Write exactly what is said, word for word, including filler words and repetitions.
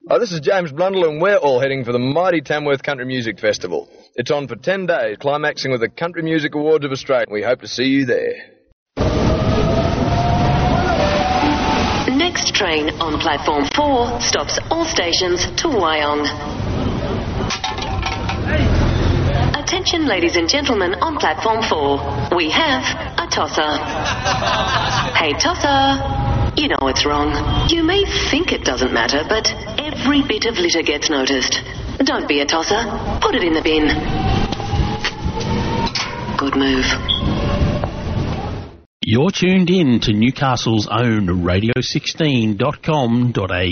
Oh, this is James Blundell, and we're all heading for the mighty Tamworth Country Music Festival. It's on for ten days, climaxing with the Country Music Awards of Australia. We hope to see you there. Next train on platform four stops all stations to Wyong. Attention, ladies and gentlemen, on platform four. We have a tosser. Hey, tosser. You know it's wrong. You may think it doesn't matter, but every bit of litter gets noticed. Don't be a tosser. Put it in the bin. Good move. You're tuned in to Newcastle's own radio sixteen dot com dot a u.